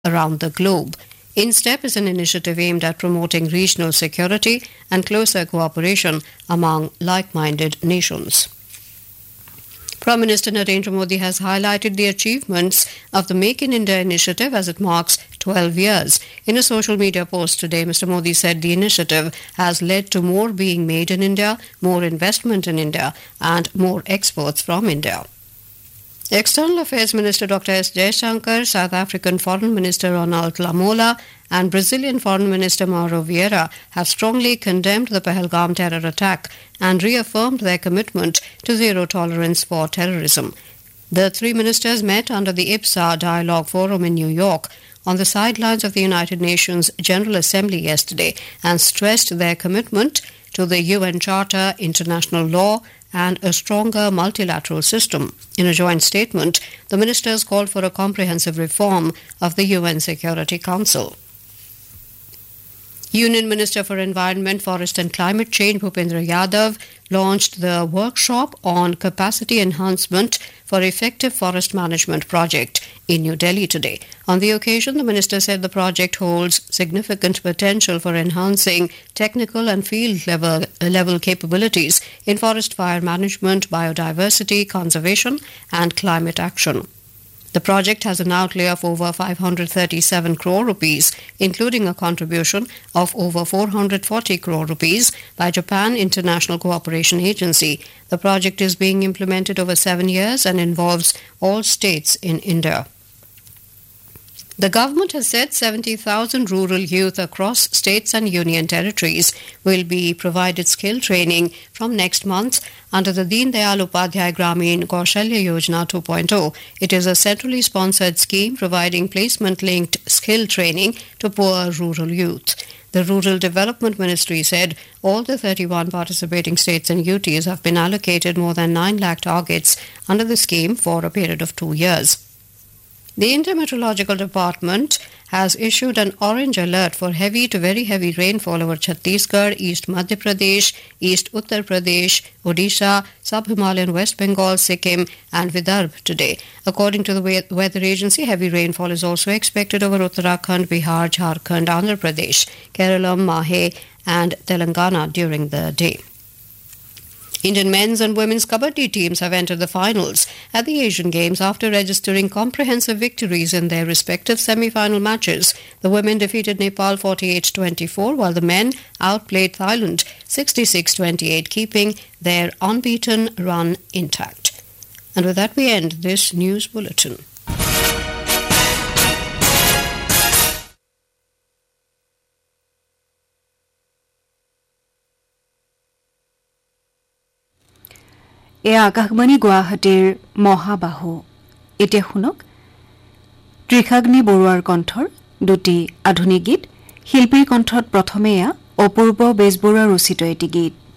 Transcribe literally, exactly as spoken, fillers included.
around the globe. INSTEP is an initiative aimed at promoting regional security and closer cooperation among like-minded nations. Prime Minister Narendra Modi has highlighted the achievements of the Make in India initiative as it marks twelve years. In a social media post today, Mister Modi said the initiative has led to more being made in India, more investment in India, and more exports from India. External Affairs Minister Doctor S. Jaishankar, South African Foreign Minister Ronald Lamola, and Brazilian Foreign Minister Mauro Vieira have strongly condemned the Pahalgam terror attack and reaffirmed their commitment to zero tolerance for terrorism. The three ministers met under the I P S A Dialogue Forum in New York on the sidelines of the United Nations General Assembly yesterday and stressed their commitment to the U N Charter, international law, and a stronger multilateral system. In a joint statement, the ministers called for a comprehensive reform of the U N Security Council. Union Minister for Environment, Forest and Climate Change Bhupendra Yadav launched the workshop on capacity enhancement for effective forest management project in New Delhi today. On the occasion, the minister said the project holds significant potential for enhancing technical and field level, level capabilities in forest fire management, biodiversity, conservation and climate action. The project has an outlay of over five hundred thirty-seven crore rupees, including a contribution of over four hundred forty crore rupees by Japan International Cooperation Agency. The project is being implemented over seven years and involves all states in India. The government has said seventy thousand rural youth across states and union territories will be provided skill training from next month under the Deen Dayal Upadhyay Gramin Kaushalya Yojana two point oh. It is a centrally sponsored scheme providing placement-linked skill training to poor rural youth. The Rural Development Ministry said all the thirty-one participating states and U Ts have been allocated more than nine lakh targets under the scheme for a period of two years. The Indian Meteorological Department has issued an orange alert for heavy to very heavy rainfall over Chhattisgarh, East Madhya Pradesh, East Uttar Pradesh, Odisha, Sub-Himalayan West Bengal, Sikkim and Vidarbha today. According to the weather agency, heavy rainfall is also expected over Uttarakhand, Bihar, Jharkhand, Andhra Pradesh, Kerala, Mahe and Telangana during the day. Indian men's and women's kabaddi teams have entered the finals at the Asian Games after registering comprehensive victories in their respective semi-final matches. The women defeated Nepal forty-eight twenty-four, while the men outplayed Thailand sixty-six twenty-eight, keeping their unbeaten run intact. And with that, we end this news bulletin. এ আকাশবাণী গুৱাহাটীৰ মহাবাহু এতিয়া শুনক ত্ৰিখাগ্নি বৰুৱাৰ কণ্ঠৰ দুটি আধুনিক গীত শিল্পীৰ কণ্ঠত প্ৰথমে অপূৰ্ব বেজবৰুৱা ৰচিত এটি গীত